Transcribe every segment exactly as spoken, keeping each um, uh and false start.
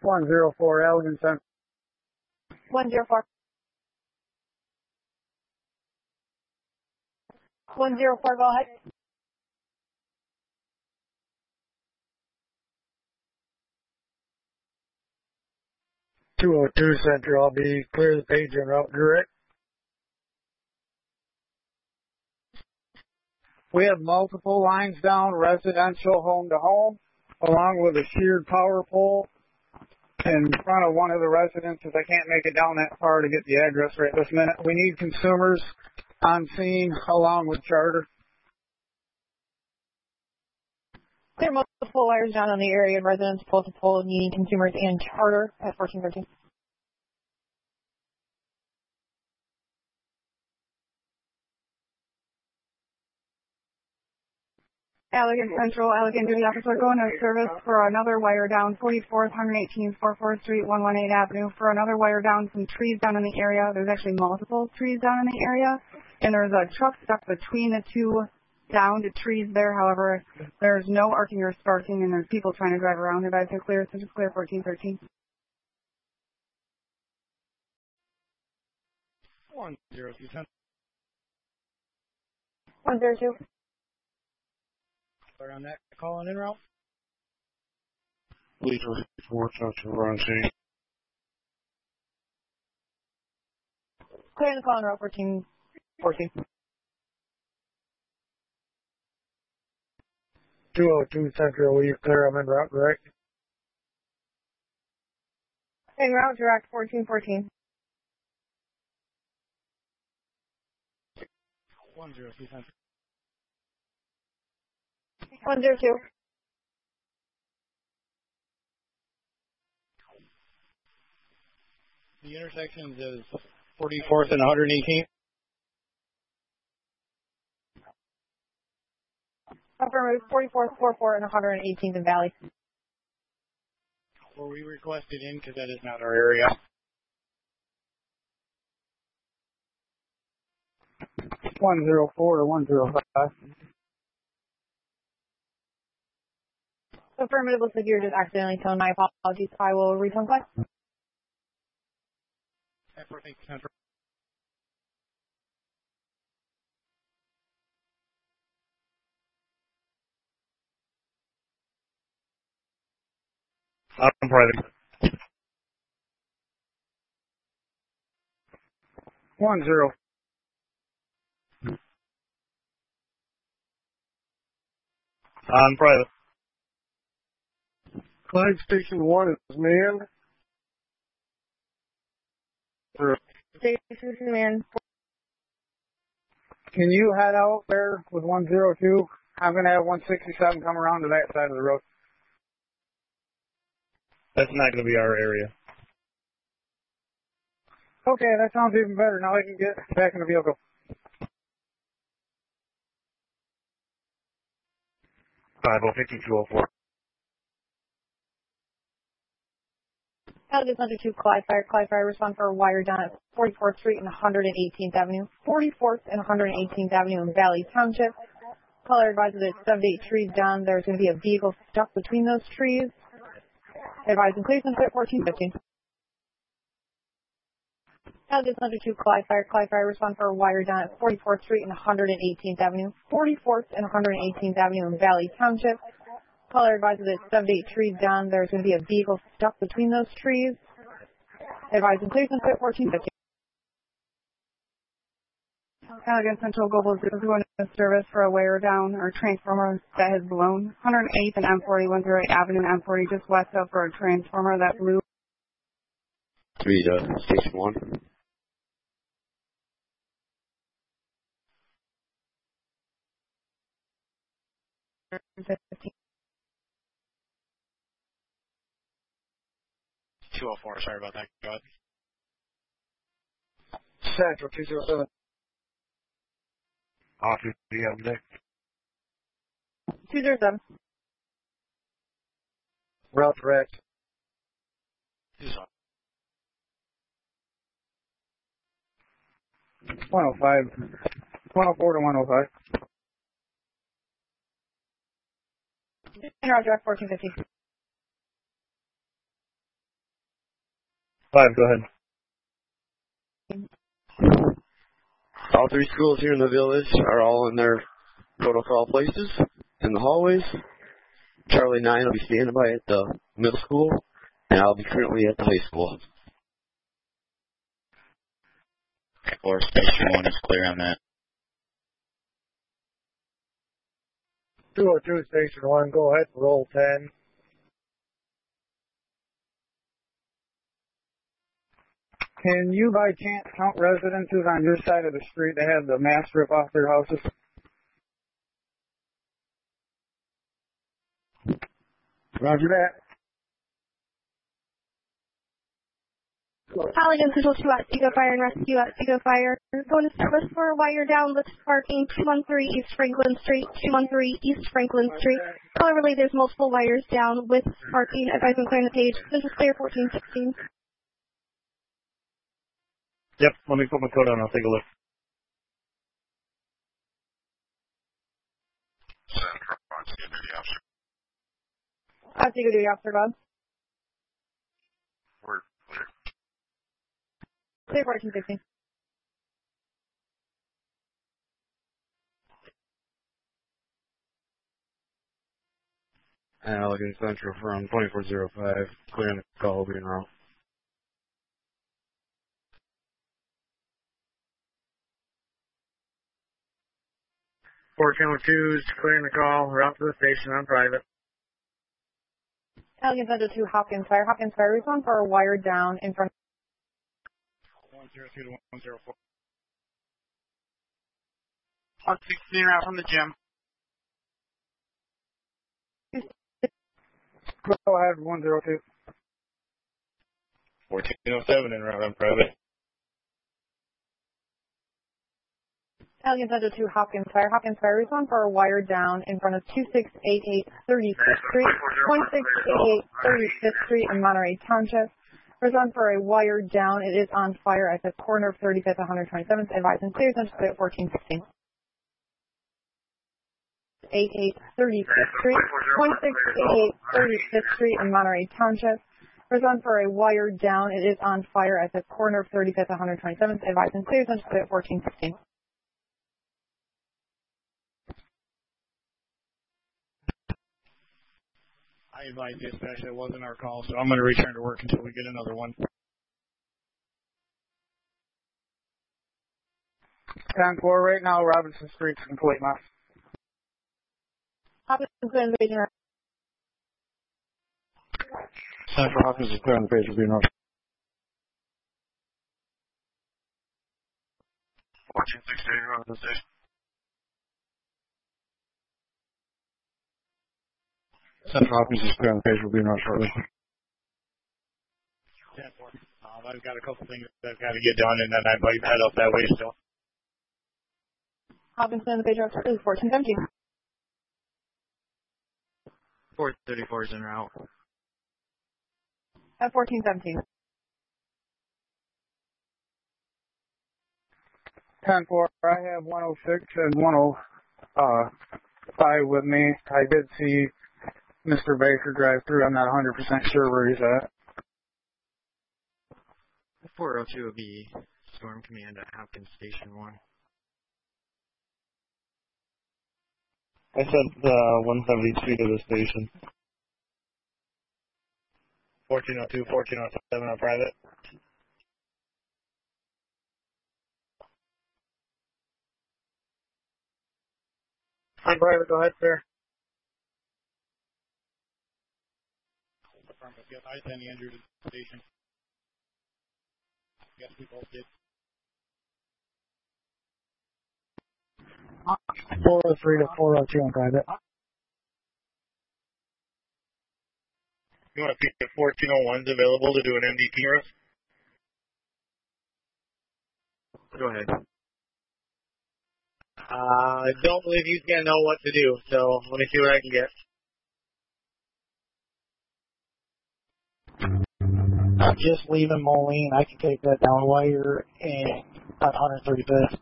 one zero four, Allegan Central. one zero four. one zero four, go ahead. two oh two Central, I'll be clear the page en route direct. We have multiple lines down, residential home to home, along with a sheared power pole in front of one of the residences. I can't make it down that far to get the address right this minute. We need consumers on scene along with Charter. Clear multiple wires down on the area and residents pole to pole needing consumers and Charter at fourteen thirteen. Allegan Central, Allegan Duty Officer going to service for another wire down, forty-fourth, one eighteenth, forty-fourth Street, one eighteen Avenue, for another wire down, some trees down in the area. There's actually multiple trees down in the area, and there's a truck stuck between the two downed trees there. However, there's no arcing or sparking, and there's people trying to drive around. Advise to clear, so just clear fourteen thirteen. one zero two Central. one zero two. On that call in route. Please report to run scene. Clear the call in route fourteen fourteen. two oh two Central, will you clear? I'm en route direct. En route direct fourteen fourteen. one zero two Central. one zero two. The intersections is forty-fourth and one eighteenth. Affirmative, forty-fourth, forty-four, and one eighteenth in Valley. Were we requested in because that is not our area? one zero four to one zero five. Affirmative, looks like you're just accidentally telling my apologies. I will refund class. Central. I'm private. one zero. I'm private. Flag Station one is manned. Station man. Can you head out there with one zero two? I'm going to have one sixty-seven come around to that side of the road. That's not going to be our area. Okay, that sounds even better. Now I can get back in the vehicle. five oh fifty, two oh four. Allegan Central two, Clyde Fire. Clyde Fire, respond for a wire down at forty-fourth Street and one eighteenth Avenue. forty-fourth and one eighteenth Avenue in Valley Township. Caller advises that seventy-eight trees down. There's going to be a vehicle stuck between those trees. Advising clear at fourteen fifteen. Allegan Central two, Clyde Fire. Clyde Fire, respond for a wire down at forty-fourth Street and one eighteenth Avenue. forty-fourth and one eighteenth Avenue in Valley Township. Caller advises that seventy-eight trees down. There's going to be a vehicle stuck between those trees. Advising clear at fourteen fifteen. Allegan Central Global Zero is going to service for a wire down or transformer that has blown. one oh eighth and M forty, one oh eight Avenue and M forty just west of for a transformer that blew. Three to station one. two oh four, sorry about that. Go ahead. Central two zero seven. Off to the other deck. two zero seven. Route direct. one oh five. one oh four to one oh five. Route direct fourteen fifty. Five, go ahead. All three schools here in the village are all in their protocol places in the hallways. Charlie nine will be standing by at the middle school, and I'll be currently at the high school. Or station one is clear on that. two oh two, station one, go ahead, roll ten. Can you by chance count residences on your side of the street that have the mass rip off their houses? Roger that. Paladin Central two at Seago Fire and Rescue at Seago Fire. Going to service for wire down with parking two one three East Franklin Street, two one three East Franklin Street. Color relay, there's multiple wires down with parking. Advising clearing the page. Central clear fourteen sixteen. Yep, let me put my code on, I'll take a look. At Seago Duty Officer Bob. We're clear. Clear fourteen sixteen. Allegan Central from twenty-four oh five, clearing the call, being route. fourteen oh two is clearing the call, route to the station on private. Allegan Central two Hopkins Fire. Hopkins Fire, respond for a wire down in front one oh two to one oh four. one sixteen out from the gym. Go ahead, one oh two. fourteen oh seven en route on private. Allegan Central two Hopkins Fire. Hopkins Fire, respond for a wire down in front of two six eight eight thirty-fifth Street, twenty-six eighty-eight thirty-fifth Street in Monterey Township. Respond for a wire down. It is on fire at the corner of thirty-fifth and one twenty-seventh. Advise and clear Central clear at fourteen sixteen. eighty-eight thirty-fifth Street, twenty-six eighty-eight thirty-fifth Street in Monterey Township. Respond for a wire down. It is on fire at the corner of thirty-fifth and one twenty-seventh. Advise and clear Central clear at fourteen sixteen. I advise dispatch that wasn't our call, so I'm going to return to work until we get another one. ten four right now, Robinson Street's complete, Matt. Hopkins clear on the page and Central Hopkins is clear on the page, will be north. fourteen sixteen, on the station. Central Hopkins is clear on the page, will be north shortly. ten four. Um, I've got a couple things that I've got to get done, and then I might head up that way still. Hopkins clear on the page is fourteen seventeen. four thirty-four is en route. At fourteen seventeen. ten four, I have one oh six and one oh five with me. I did see Mister Baker drive through. I'm not one hundred percent sure where he's at. four oh two will be Storm Command at Hopkins Station one. I sent uh, one seventy-three to the station. fourteen oh two, fourteen oh seven on private. On private, go ahead, sir. I sent Andrew to the station. Yes, we both did. four oh three to four oh two on private. You want to pick the fourteen oh ones available to do an M D T for us? Go ahead. Uh, I don't believe he's going to know what to do, so let me see what I can get. I'm just leaving Moline. I can take that down wire and at one thirty-fifth.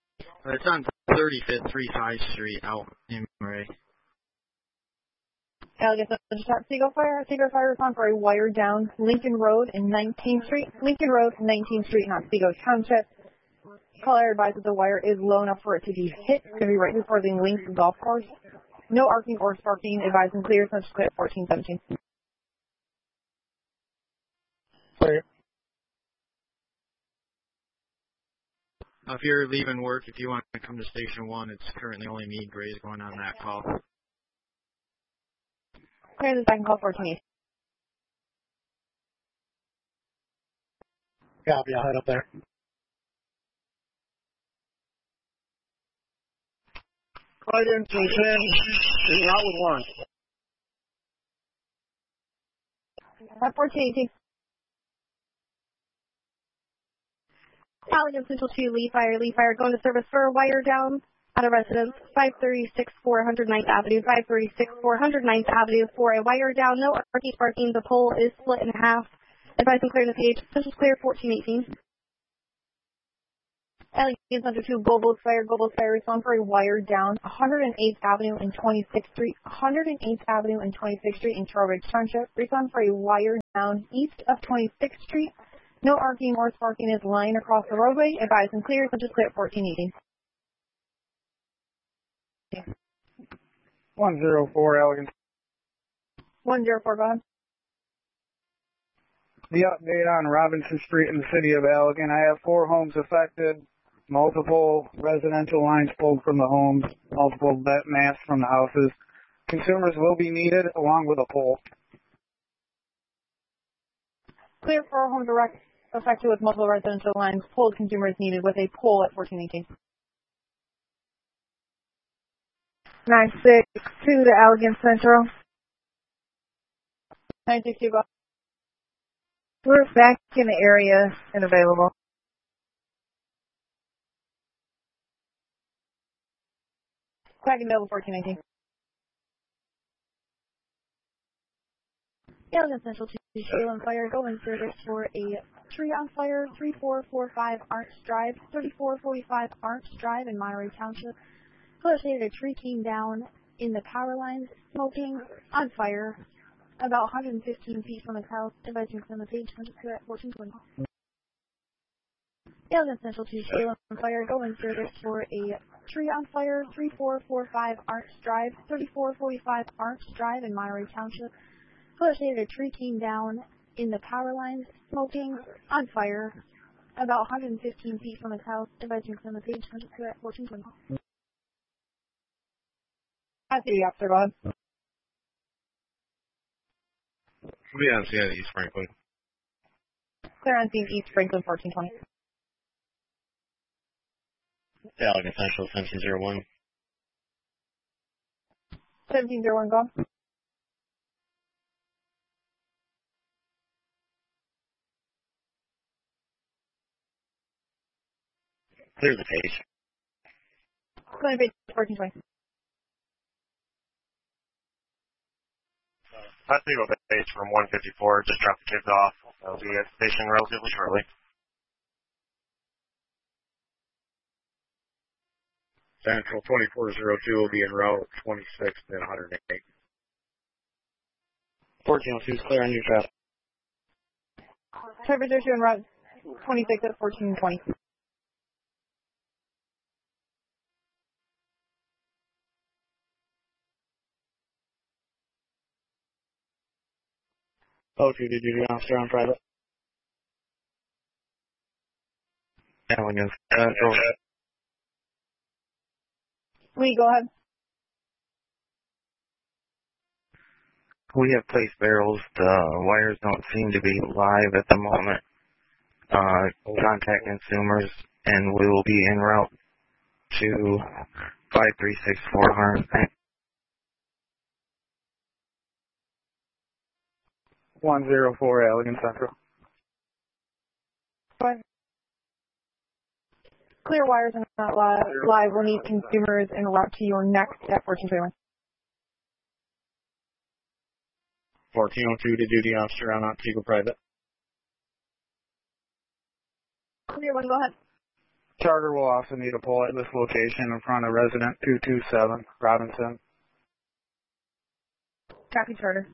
It's on thirty-fifth, thirty-fifth Street out in Monterey. Allegan Central Seagull Fire. Seagull Fire respond for a wire down Lincoln Road and nineteenth Street. Lincoln Road, nineteenth Street, not Seagull Township. Caller advised that the wire is low enough for it to be hit. It's going to be right before the Links Golf Course. No arcing or sparking. Advised and clear. Central clear fourteen seventeen. Clear. Uh, if you're leaving work, if you want to come to Station one, it's currently only me, Gray's going on that call. Clear this back and call fourteen eighteen. Copy, I'll head up there. Right into ten, and out with one. At fourteen eighteen. Allegan Central two, Lee Fire. Lee Fire going to service for a wire down at a residence, five thirty-six four hundred ninth Avenue, five thirty-six four hundred ninth Avenue for a wire down. No arcing sparking. The pole is split in half. Advise and clear the page. Central's clear fourteen eighteen. Allegan Central two, Goldboat Fire. Goldboat Fire respond for a wire down one hundred eighth Avenue and twenty-sixth Street. one hundred eighth Avenue and twenty-sixth Street in Trowbridge Township. Respond for a wire down east of twenty-sixth Street. No arcing or sparking is lying across the roadway. Advise and clear. Central clear fourteen eighteen. one zero four, Allegan. one zero four, go ahead. The update on Robinson Street in the city of Allegan. I have four homes affected, multiple residential lines pulled from the homes, multiple vet masts from the houses. Consumers will be needed along with a pole. Clear for home direct affected with multiple residential lines. Pulled consumers needed with a pole at fourteen eighteen. nine six two to Allegan Central. nine six two, go. We're back in the area and available. Quaggin Double fourteen eighteen. Allegan Central two, Salem Fire going service for a tree on fire, three four four five Arch Drive, thirty-four forty-five Arch Drive in Monterey Township. Caller stated a tree came down in the power lines, smoking, on fire, about one hundred fifteen feet from his house. Advising on the page, Central clear at fourteen twenty. Allegan Central two, Salem Fire going service for a tree on fire, three four four five Arch Drive, thirty-four forty-five Arch Drive in Monterey Township. Caller stated a tree came down in the power lines, smoking, on fire, about one hundred fifteen feet from his house. Advising on the page, Central clear at fourteen twenty. I see you, officer, go ahead. We don't see that East Franklin. Clear on scene East Franklin fourteen twenty. Allegan Central, seventeen zero one. seventeen zero one, go. Clear the page. Clear page fourteen twenty. Hot Seagull base from one fifty-four. Just dropped the kids off. I'll be at the station relatively shortly. Central twenty-four zero two will be en route twenty-six and one hundred eight. fourteen oh two is clear on your traffic. Traffic issue en route twenty-six at fourteen twenty. Oh two to duty officer on private. Allegan Central. Lee, go ahead. We have placed barrels. The wires don't seem to be live at the moment. Uh, contact consumers, and we will be en route to five three six four hundred. one zero four, Allegan Central. Go ahead. Clear wires are not live. live. We'll need consumers en route to your next at fourteen twenty-one. fourteen oh two to duty officer on Otsego private. Clear one, go ahead. Charter will also need a pole at this location in front of resident two two seven, Robinson. Copy Charter.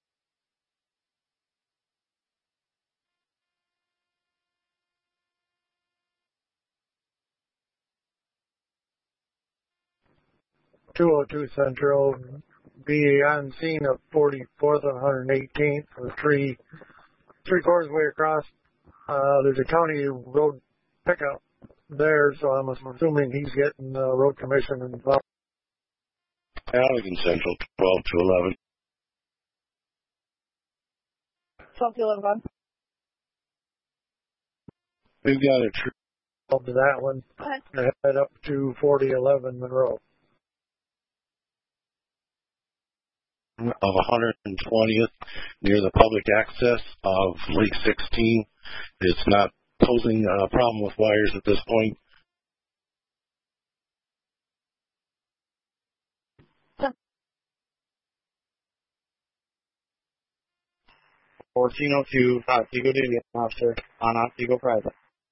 two oh two Central, be on scene of forty-fourth and one hundred eighteenth for three, three quarters way across. Uh, there's a county road pickup there, so I'm assuming he's getting the uh, road commission involved. Allegan Central, twelve to eleven. twelve to eleven, Bob. We've got a tree to that one. Head up to forty eleven Monroe. Of one hundred twentieth near the public access of Lake sixteen. It's not posing a problem with wires at this point. fourteen oh two, Otsego duty officer on Otsego private.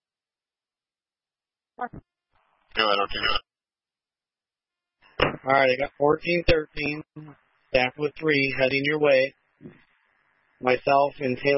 Go ahead, okay. Alright, I got fourteen thirteen, staffed with three, heading your way. Myself and Taylor